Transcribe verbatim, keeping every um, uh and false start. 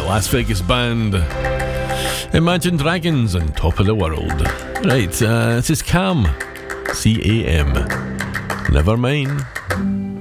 Las Vegas band. Imagine Dragons on Top of the World. Right, uh, this is Cam. C A M. Never mind.